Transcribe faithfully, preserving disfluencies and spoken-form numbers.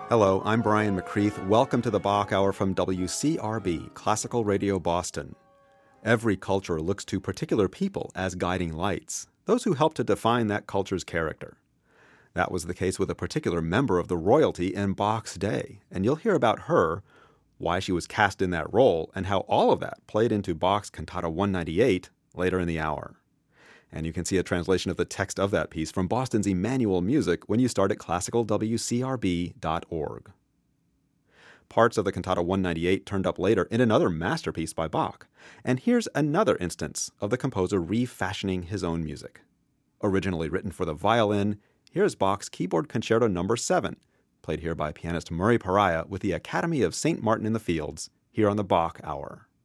Hello, I'm Brian McCreath. Welcome to the Bach Hour from W C R B, Classical Radio Boston. Every culture looks to particular people as guiding lights, those who help to define that culture's character. That was the case with a particular member of the royalty in Bach's day, and you'll hear about her, why she was cast in that role, and how all of that played into Bach's Cantata one ninety-eight later in the hour. And you can see a translation of the text of that piece from Boston's Emmanuel Music when you start at classical w c r b dot org. Parts of the Cantata one ninety-eight turned up later in another masterpiece by Bach, and here's another instance of the composer refashioning his own music. Originally written for the violin, here's Bach's Keyboard Concerto number seven, played here by pianist Murray Pariah with the Academy of Saint Martin in the Fields, here on the Bach Hour.